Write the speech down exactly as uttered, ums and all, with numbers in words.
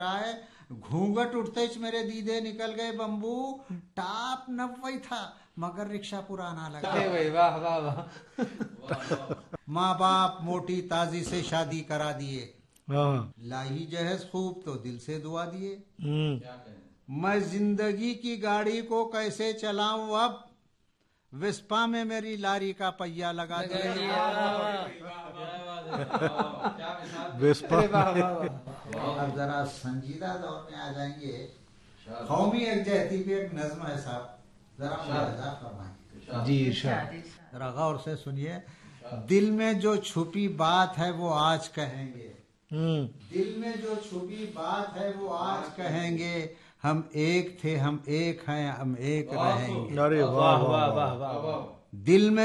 है। घूंघट उठते ही मेरे दीदे निकल गए बम्बू। टाप नब्बे था मगर रिक्शा पुराना लगा। वाह वाह वाह। माँ बाप मोटी ताजी से शादी करा दिए। लाई जहेज खूब तो दिल से दुआ दिए। मैं जिंदगी की गाड़ी को कैसे चलाऊं अब, विस्पा में मेरी लारी का पहिया लगा दिया। अब जरा संजीदा दौर में आ जाएंगे। कौमी यकजहती पे एक नज्म है साहब, जरा मुलाजा फरमाइए। जी इरशाद। जरा गौर से सुनिए। दिल में जो छुपी बात है वो आज कहेंगे। दिल में जो छुपी बात है वो आज कहेंगे। हम एक थे हम एक हैं हम एक रहेंगे। अरे वाह वाह वाह वाह। दिल में